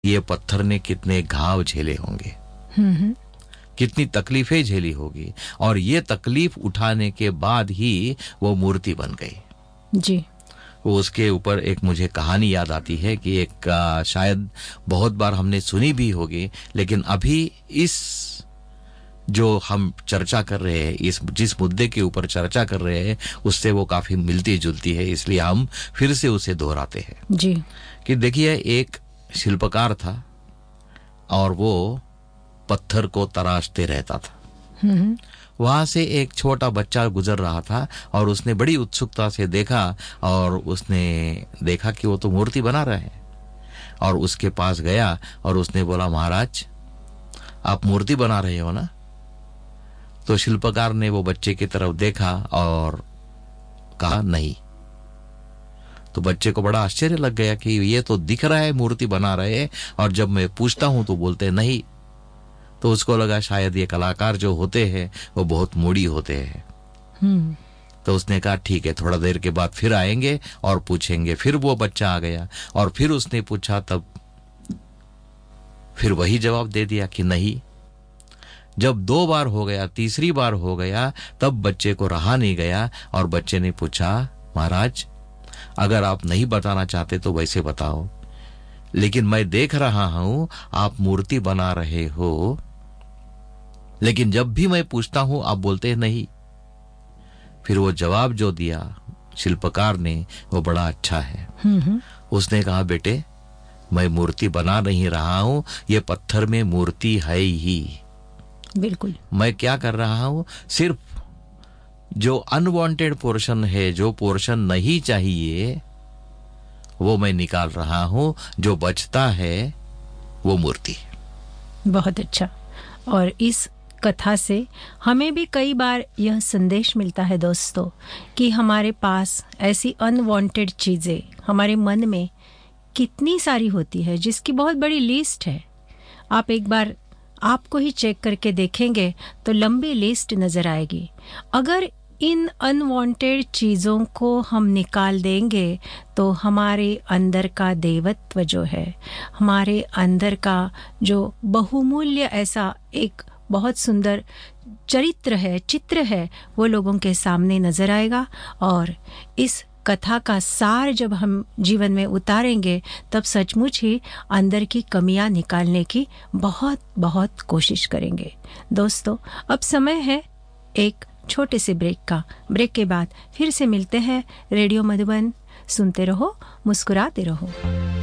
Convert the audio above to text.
ये पत्थर ने कितने घाव झेले होंगे, कितनी तकलीफें झेली होगी, और ये तकलीफ उठाने के बाद ही वो मूर्ति बन गई जी। वो उसके ऊपर एक मुझे कहानी याद आती है कि एक शायद बहुत बार हमने सुनी भी होगी, लेकिन अभी इस जो हम चर्चा कर रहे हैं, इस जिस मुद्दे के ऊपर चर्चा कर रहे हैं, उससे वो काफी मिलती जुलती है, इसलिए हम फिर से उसे दोहराते हैं जी। कि देखिए, एक शिल्पकार था और वो पत्थर को तराशते रहता था। वहां से एक छोटा बच्चा गुजर रहा था और उसने बड़ी उत्सुकता से देखा, और उसने देखा कि वो तो मूर्ति बना रहे हैं, और उसके पास गया और उसने बोला, महाराज आप मूर्ति बना रहे हो ना? तो शिल्पकार ने वो बच्चे की तरफ देखा और कहा, नहीं। तो बच्चे को बड़ा आश्चर्य लग गया कि ये तो दिख रहा है मूर्ति बना रहे हैं, और जब मैं पूछता हूं तो बोलते नहीं। तो उसको लगा शायद ये कलाकार जो होते हैं वो बहुत मूडी होते हैं। तो उसने कहा, ठीक है, थोड़ा देर के बाद फिर आएंगे और पूछेंगे। फिर वो बच्चा आ गया और फिर उसने पूछा, तब फिर वही जवाब दे दिया कि नहीं। जब 2 बार हो गया, तीसरी बार हो गया, तब बच्चे को रहा नहीं गया और बच्चे ने पूछा, महाराज अगर आप नहीं बताना चाहते तो वैसे बताओ, लेकिन मैं देख रहा हूं आप मूर्ति बना रहे हो, लेकिन जब भी मैं पूछता हूं आप बोलते हैं नहीं। फिर वो जवाब जो दिया शिल्पकार ने वो बड़ा अच्छा है। उसने कहा, बेटे मैं मूर्ति बना नहीं रहा हूं, ये पत्थर में मूर्ति है ही। बिल्कुल। मैं क्या कर रहा हूं, सिर्फ जो अनवांटेड पोर्शन है, जो पोर्शन नहीं चाहिए, वो मैं निकाल रहा हूं, जो बचता है वो मूर्ति। बहुत अच्छा। और इस कथा से हमें भी कई बार यह संदेश मिलता है दोस्तों कि हमारे पास ऐसी अनवांटेड चीज़ें हमारे मन में कितनी सारी होती है, जिसकी बहुत बड़ी लिस्ट है। आप एक बार आपको ही चेक करके देखेंगे तो लंबी लिस्ट नज़र आएगी। अगर इन अनवांटेड चीज़ों को हम निकाल देंगे तो हमारे अंदर का देवत्व जो है, हमारे अंदर का जो बहुमूल्य ऐसा एक बहुत सुंदर चरित्र है, चित्र है, वो लोगों के सामने नजर आएगा। और इस कथा का सार जब हम जीवन में उतारेंगे तब सचमुच ही अंदर की कमियां निकालने की बहुत बहुत कोशिश करेंगे। दोस्तों, अब समय है एक छोटे से ब्रेक का। ब्रेक के बाद फिर से मिलते हैं। रेडियो मधुबन, सुनते रहो, मुस्कुराते रहो।